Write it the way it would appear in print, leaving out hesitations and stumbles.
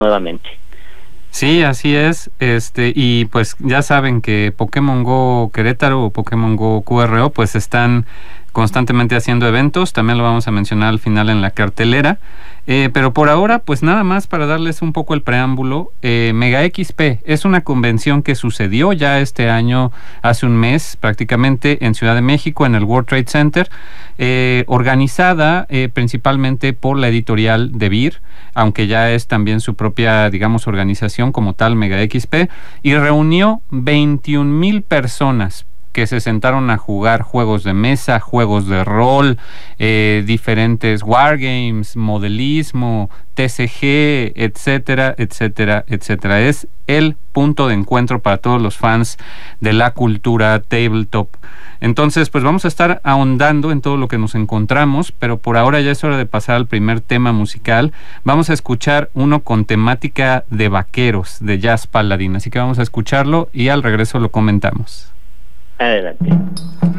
nuevamente. Sí, así es. Y pues ya saben que Pokémon Go Querétaro o Pokémon Go QRO pues están constantemente haciendo eventos. También lo vamos a mencionar al final en la cartelera. Pero por ahora, pues nada más para darles un poco el preámbulo. Mega XP es una convención que sucedió ya este año, hace un mes prácticamente, en Ciudad de México, en el World Trade Center, organizada principalmente por la editorial de Vir, aunque ya es también su propia, digamos, organización como tal, Mega XP, y reunió 21,000 personas que se sentaron a jugar juegos de mesa, juegos de rol, diferentes wargames, modelismo, TCG, etcétera, etcétera, etcétera. Es el punto de encuentro para todos los fans de la cultura tabletop. Entonces, pues vamos a estar ahondando en todo lo que nos encontramos, pero por ahora ya es hora de pasar al primer tema musical. Vamos a escuchar uno con temática de vaqueros, de Jazz Paladin, así que vamos a escucharlo y al regreso lo comentamos. Adelante.